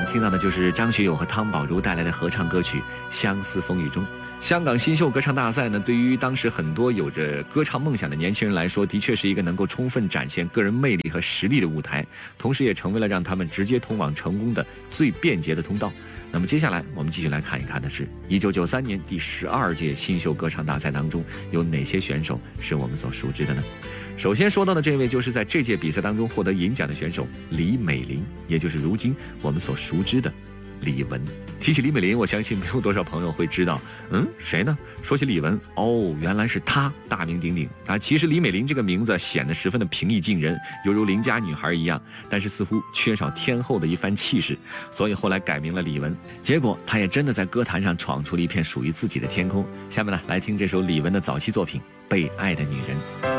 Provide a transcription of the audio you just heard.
们听到的就是张学友和汤宝如带来的合唱歌曲《相思风雨中》。香港新秀歌唱大赛呢，对于当时很多有着歌唱梦想的年轻人来说，的确是一个能够充分展现个人魅力和实力的舞台，同时也成为了让他们直接通往成功的最便捷的通道。那么接下来我们继续来看一看的是1993年第12届新秀歌唱大赛当中有哪些选手是我们所熟知的呢？首先说到的这位就是在这届比赛当中获得银奖的选手李美玲，也就是如今我们所熟知的李玟。提起李美玲，我相信没有多少朋友会知道，谁呢？说起李玟，原来是她，大名鼎鼎啊！其实李美玲这个名字显得十分的平易近人，犹如邻家女孩一样，但是似乎缺少天后的一番气势，所以后来改名了李玟。结果她也真的在歌坛上闯出了一片属于自己的天空。下面呢，来听这首李玟的早期作品《被爱的女人》。